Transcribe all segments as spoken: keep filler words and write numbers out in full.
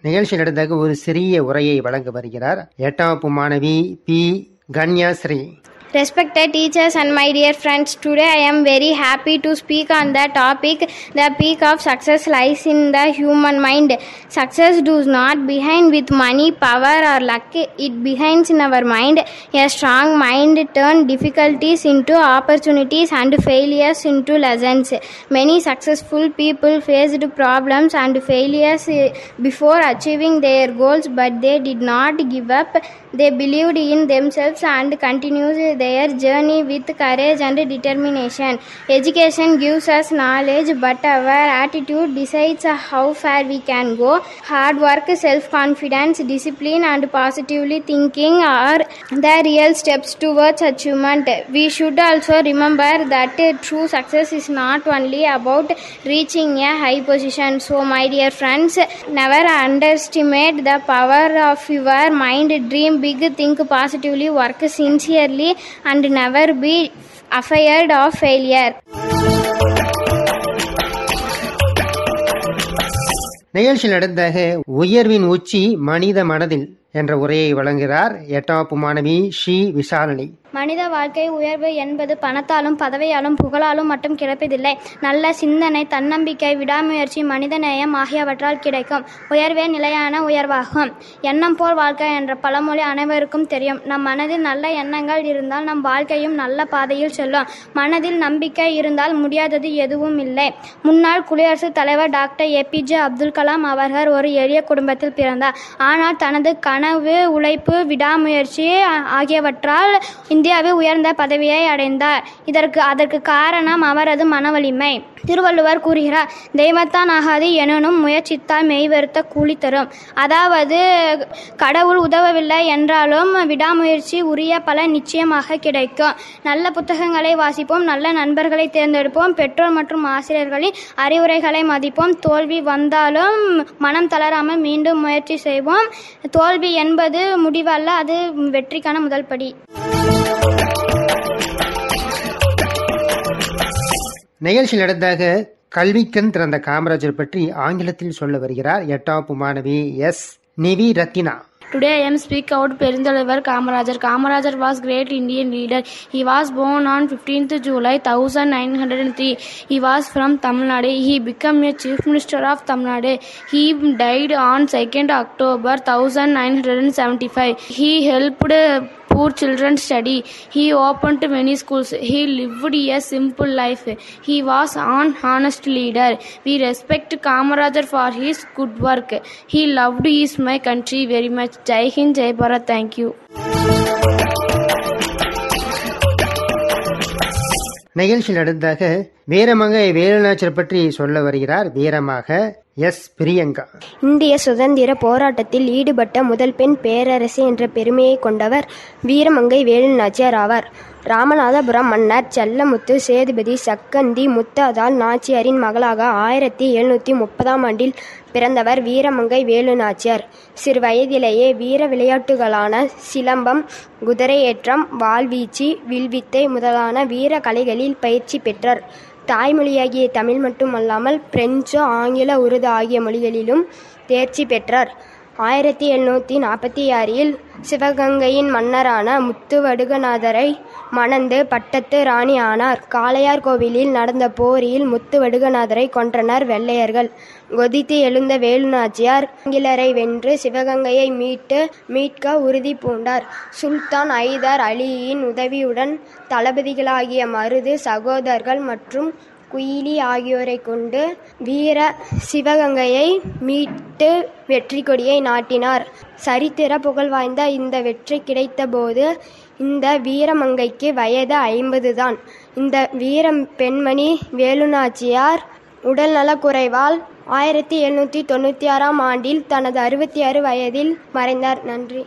நிகழ்ச்சி நடந்த ஒரு சிறிய உரையை வழங்க வருகிறார் எட்டாம் வகுப்பு மாணவி B கன்யாஸ்ரீ. Respected teachers and my dear friends, today I am very happy to speak on the topic, the peak of success lies in the human mind. Success does not begin with money, power or luck, it begins in our mind. A strong mind turns difficulties into opportunities and failures into lessons. Many successful people faced problems and failures before achieving their goals, but they did not give up. They believed in themselves and continued their journey with courage and determination. Education gives us knowledge, but our attitude decides how far we can go. Hard work, self-confidence, discipline and positively thinking are the real steps towards achievement. We should also remember that true success is not only about reaching a high position. So my dear friends, never underestimate the power of your mind. Dream big, think positively, work sincerely and never be afraid of failure. நிகழ்ச்சி நடந்த உயர்வின் உச்சி மனித மனதில் என்ற உரையை வழங்குகிறார் எட்டாம் வகுப்பு மாணவி ஷி விசாரணி. மனித வாழ்க்கை உயர்வு என்பது பணத்தாலும் பதவியாலும் புகழாலும் மட்டும் கிடைப்பதில்லை. நல்ல சிந்தனை, தன்னம்பிக்கை, விடாமுயற்சி, மனிதநேயம் ஆகியவற்றால் கிடைக்கும் உயர்வே நிலையான உயர்வாகும். எண்ணம் போல் வாழ்க்கை என்ற பழமொழி அனைவருக்கும் தெரியும். நம் மனதில் நல்ல எண்ணங்கள் இருந்தால் நம் வாழ்க்கையும் நல்ல பாதையில் செல்லும். மனதில் நம்பிக்கை இருந்தால் முடியாதது எதுவும் இல்லை. முன்னாள் குடியரசுத் தலைவர் doctor A B J Abdul Kalam அவர்கள் ஒரு எளிய குடும்பத்தில் பிறந்தார். ஆனால் தனது கனவு, உழைப்பு, விடாமுயற்சி ஆகியவற்றால் இந்தியாவில் உயர்ந்த பதவியை அடைந்தார். இதற்கு அதற்கு காரணம் அவரது மனவலிமை. திருவள்ளுவர் கூறுகிறார், தெய்வத்தான் ஆகாது எனும் முயற்சித்தால் மெய்வருத்த கூலி தரும். அதாவது கடவுள் உதவவில்லை என்றாலும் விடாமுயற்சி உரிய பலன் நிச்சயமாக கிடைக்கும். நல்ல புத்தகங்களை வாசிப்போம், நல்ல நண்பர்களை தேர்ந்தெடுப்போம், பெற்றோர் மற்றும் ஆசிரியர்களின் அறிவுரைகளை மதிப்போம். தோல்வி வந்தாலும் மனம் தளராமல் மீண்டும் முயற்சி செய்வோம். தோல்வி என்பது முடிவல்ல, அது வெற்றிக்கான முதல் படி. நிகழ்ச்சி நடந்தாக கல்விக்கண் திறந்த காமராஜர் பற்றி ஆங்கிலத்தில் சொல்ல வருகிறார் எட்டாம் வகுப்பு மாணவி S Nivi Rathina. Today I am speak out Perinthalaivar Kamarajar. Kamarajar was great Indian leader. He was born on fifteenth July nineteen oh three. He was from Tamil Nadu. He became a chief minister of Tamil Nadu. He died on second October nineteen seventy-five. He helped poor children study. He opened many schools. He lived a simple life. He was an honest leader. We respect Kamarajar for his good work. He loved his my country very much. Jai Hind, Jai Bharat. Thank you. நிகழ்ச்சி நடந்தாக வீரமங்கை வேலுநாச்சியார் பற்றி சொல்ல வருகிறார் வீரமாக S Priyanka. இந்திய சுதந்திர போராட்டத்தில் ஈடுபட்ட முதல் பெண் பேரரசு என்ற பெருமையை கொண்டவர் வீரமங்கை வேலுநாச்சியார் ஆவார். ராமநாதபுரம் மன்னர் செல்லமுத்து சேதுபதி சக்கந்தி முத்தாதால் நாச்சியாரின் மகளாக ஆயிரத்தி எழுநூற்றி முப்பதாம் ஆண்டில் பிறந்தவர் வீரமங்கை வேலுநாச்சியார். சிறு வயதிலேயே வீர விளையாட்டுகளான சிலம்பம், குதிரையேற்றம், வாள்வீச்சு, வில்வித்தை முதலான வீர கலைகளில் பயிற்சி பெற்றார். தாய்மொழியாகிய தமிழ் மட்டுமல்லாமல் பிரெஞ்சு, ஆங்கில, உருது ஆகிய மொழிகளிலும் தேர்ச்சி பெற்றார். ஆயிரத்தி எழுநூற்றி நாற்பத்தி ஆறில் சிவகங்கையின் மன்னரான முத்துவடுகநாதரை மணந்து பட்டத்து ராணி ஆனார். காளையார் கோவிலில் நடந்த போரில் முத்துவடுகநாதரை கொன்றனர் வெள்ளையர்கள். கொதித்து எழுந்த வேலுநாச்சியார் ஆங்கிலரை வென்று சிவகங்கையை மீட்டு மீட்க உறுதி பூண்டார். சுல்தான் ஐதர் அலியின் உதவியுடன் தளபதிகளாகிய மருது சகோதரர்கள் மற்றும் குயிலி ஆகியோரை கொண்டு வீர சிவகங்கையை மீட்டு வெற்றி கொடியை நாட்டினார். சரித்திர புகழ் வாய்ந்த இந்த வெற்றி கிடைத்த போது இந்த வீரமங்கைக்கு வயது ஐம்பது தான். இந்த வீரம் பெண்மணி வேலுநாச்சியார் உடல்நலக்குறைவால் ஆயிரத்தி எழுநூற்றி தொண்ணூற்றி ஆறாம் ஆண்டில் தனது அறுபத்தி ஆறு வயதில் மறைந்தார். நன்றி.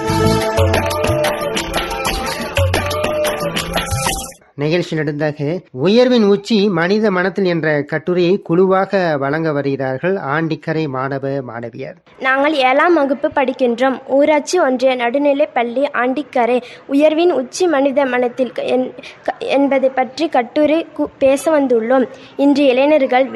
நிகழ்ச்சி நடந்தாக உயர்வின் உச்சி மனித மனத்தில் என்ற கட்டுரையை குழுவாக வழங்க வருகிறார்கள் ஆண்டிக்கரை மாணவ மாணவியர். நாங்கள் ஏழாம் வகுப்பு படிக்கின்றோம். ஊராட்சி ஒன்றிய நடுநிலைப் பள்ளி ஆண்டிக்கரை. உயர்வின் உச்சி மனித மனத்தில் என்பதை பற்றி கட்டுரை பேச வந்துள்ளோம். இன்று இளைஞர்கள்